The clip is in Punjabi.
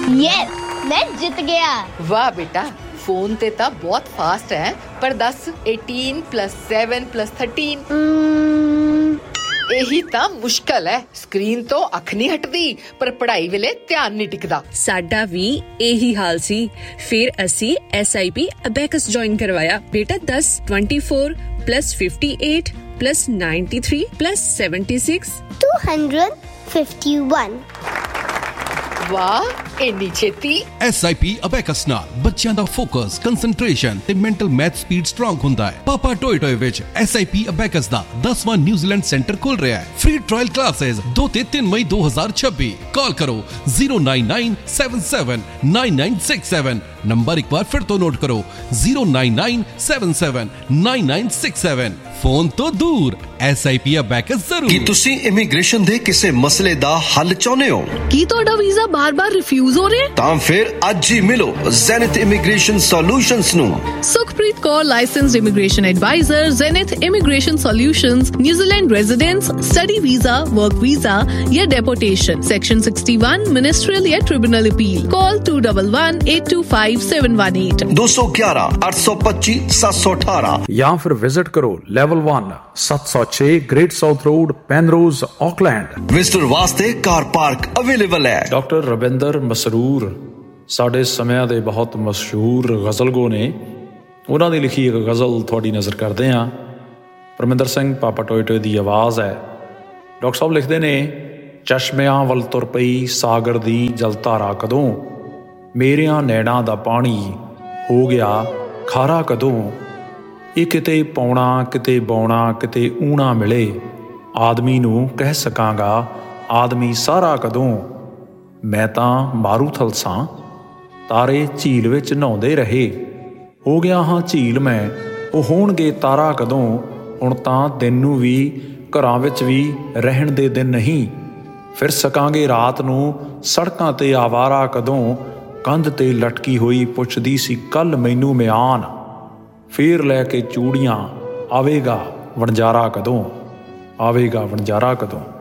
यस, मैं जीत गया। वाह बेटा, फोन ते ता बहुत फास्ट है, पर दस 18 + 7 + 13 ਇਹੀ ਤਾਂ ਮੁਸ਼ਕਲ ਹੈ। ਸਕਰੀਨ ਤੋਂ ਅੱਖ ਨਹੀਂ ਹਟਦੀ, ਪਰ ਪੜ੍ਹਾਈ ਵੇਲੇ ਧਿਆਨ ਨਹੀਂ ਟਿਕਦਾ। ਸਾਡਾ ਵੀ ਇਹੀ ਹਾਲ ਸੀ। ਫਿਰ ਅਸੀਂ SIP Abacus ਜੁਆਇਨ ਕਰਵਾਇਆ। ਬੇਟਾ 10 24 + 58 + 93 + 76 251। ਵਾਹ, ਇੰਨੀ ਛੇਤੀ। SIP Abacus ਨਾਲ ਬੱਚਿਆਂ ਦਾ ਫੋਕਸ, ਕੰਸੈਂਟਰੇਸ਼ਨ ਤੇ ਮੈਂਟਲ ਮੈਥ ਸਪੀਡ ਸਟਰੋਂਗ ਹੁੰਦਾ ਹੈ। ਪਾਪਾ ਟੋਏ ਵਿੱਚ SIP Abacus ਦਾ 10ਵਾਂ ਨਿਊਜ਼ੀਲੈਂਡ ਸੈਂਟਰ ਖੁੱਲ ਰਿਹਾ ਹੈ। ਫ੍ਰੀ ਟ੍ਰਾਇਲ ਕਲਾਸਿਸ 2 ਤੇ 3 ਮਈ 2026। ਕਾਲ ਕਰੋ 09977999967। ਨੰਬਰ ਇੱਕ ਵਾਰ ਫਿਰ ਤੋਂ ਨੋਟ ਕਰੋ 09977999967। ਫੋਨ ਤੋਂ ਦੂਰ SIP Abacus ਜ਼ਰੂਰ। ਕੀ ਤੁਸੀਂ ਇਮੀਗ੍ਰੇਸ਼ਨ ਦੇ ਕਿਸੇ ਮਸਲੇ ਦਾ ਹੱਲ ਚਾਹੁੰਦੇ ਹੋ? ਕੀ ਤੁਹਾਡਾ ਵੀਜ਼ਾ ਬਾਰ-ਬਾਰ ਰਿਫਿਊਜ਼ ਹੋ ਰਿਹਾ? ਤਾਂ ਫਿਰ ਅੱਜ ਹੀ ਮਿਲੋ Zenith Immigration Solutions ਨੂੰ। Sukhpreet Kaur licensed immigration advisor, Zenith Immigration Solutions, New Zealand residence, study visa, work visa ਜਾਂ ਡੈਪੋਟੇਸ਼ਨ, ਸੈਕਸ਼ਨ 61 ਮਿਨਿਸਟਰੀਅਲ ਜਾਂ ਟ੍ਰਿਬਿਊਨਲ ਅਪੀਲ। ਕਾਲ 211825 211 825 718 ਜਾਂ ਫਿਰ ਵਿਜ਼ਿਟ ਕਰੋ level 1 706 great south road, ਪੈਨਰੋਜ਼, Auckland. Visitor ਵਾਸਤੇ ਕਾਰ ਪਾਰਕ ਅਵੇਲੇਬਲ ਹੈ। ਡਾਕਟਰ ਰਵਿੰਦਰ ਮਸਰੂਰ ਸਾਡੇ ਸਮਿਆਂ ਦੇ ਬਹੁਤ ਮਸ਼ਹੂਰ ਗਜ਼ਲਗੋ ਨੇ। ਉਹਨਾਂ ਦੀ ਲਿਖੀ ਇੱਕ ਗਜ਼ਲ ਤੁਹਾਡੀ ਨਜ਼ਰ ਕਰਦੇ ਹਾਂ। ਪਰਮਿੰਦਰ ਸਿੰਘ ਪਾਪਾ ਟੋਏ ਦੀ ਆਵਾਜ਼ ਹੈ। ਡਾਕਟਰ ਸਾਹਿਬ ਲਿਖਦੇ ਨੇ, ਚਸ਼ਮਿਆਂ ਵੱਲ ਤੁਰ ਪਈ ਸਾਗਰ ਦੀ ਜਲਧਾਰਾ ਕਦੋਂ, ਮੇਰਿਆਂ ਨੈਣਾਂ ਦਾ ਪਾਣੀ ਹੋ ਗਿਆ ਖਾਰਾ ਕਦੋਂ। ਇਹ ਕਿਤੇ ਪਾਉਣਾ, ਕਿਤੇ ਬਾਉਣਾ, ਕਿਤੇ ਊਣਾ ਮਿਲੇ, ਆਦਮੀ ਨੂੰ ਕਹਿ ਸਕਾਂਗਾ ਆਦਮੀ ਸਾਰਾ ਕਦੋਂ। ਮੈਂ ਤਾਂ ਮਾਰੂਥਲ ਸਾਂ, ਤਾਰੇ ਝੀਲ ਵਿੱਚ ਨਹਾਉਂਦੇ ਰਹੇ, ਹੋ ਗਿਆ ਹਾਂ ਝੀਲ ਮੈਂ, ਉਹ ਹੋਣਗੇ ਤਾਰਾ ਕਦੋਂ। ਹੁਣ ਤਾਂ ਦਿਨ ਨੂੰ ਵੀ ਘਰਾਂ ਵਿੱਚ ਵੀ ਰਹਿਣ ਦੇ ਦਿਨ ਨਹੀਂ, ਫਿਰ ਸਕਾਂਗੇ ਰਾਤ ਨੂੰ ਸੜਕਾਂ ਤੇ ਆਵਾਰਾ ਕਦੋਂ। ਕੰਧ ਤੇ ਲਟਕੀ ਹੋਈ ਪੁੱਛਦੀ ਸੀ ਕੱਲ ਮੈਨੂੰ ਮਿਆਨ, ਫੇਰ ਲੈ ਕੇ ਚੂੜੀਆਂ ਆਵੇਗਾ ਵਣਜਾਰਾ ਕਦੋਂ, ਆਵੇਗਾ ਵਣਜਾਰਾ ਕਦੋਂ।